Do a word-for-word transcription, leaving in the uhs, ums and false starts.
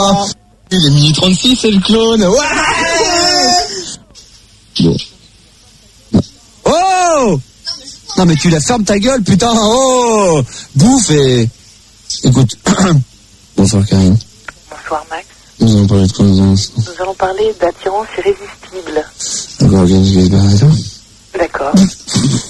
Il est minuit trente-six, c'est le clone. Ouais. Bon. Oh. Non mais tu la fermes ta gueule, putain. Oh. Bouffe et... Écoute. Bonsoir Karine. Bonsoir Max. Nous allons parler de quoi nous allons... Nous allons parler d'attirance irrésistible. D'accord, ok, je vais se barrer, toi. D'accord.